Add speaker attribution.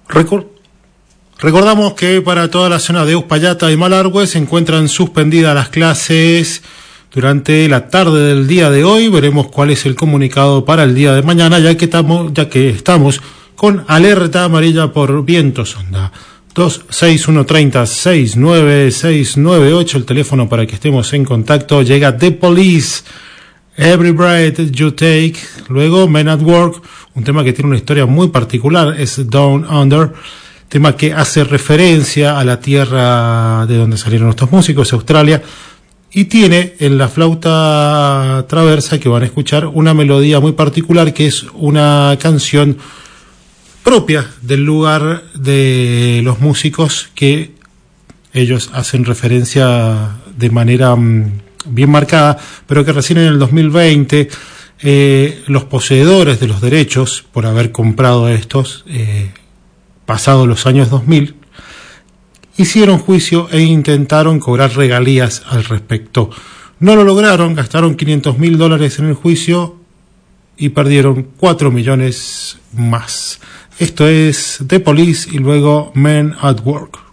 Speaker 1: Recordamos que para toda la zona de Uspallata y Malargüe se encuentran suspendidas las clases durante la tarde del día de hoy. Veremos cuál es el comunicado para el día de mañana, ya que estamos con alerta amarilla por viento sonda. 26130-69698, el teléfono para que estemos en contacto. Llega The Police, Every Breath You Take. Luego Men at Work, un tema que tiene una historia muy particular, es Down Under, tema que hace referencia a la tierra de donde salieron estos músicos, Australia, y tiene en la flauta traversa que van a escuchar una melodía muy particular, que es una canción propia del lugar de los músicos, que ellos hacen referencia de manera bien marcada, pero que recién en el 2020 los poseedores de los derechos por haber comprado estos, pasados los años 2000, hicieron juicio e intentaron cobrar regalías al respecto. No lo lograron, gastaron $500,000 en el juicio y perdieron 4 millones más. Esto es The Police y luego Men at Work.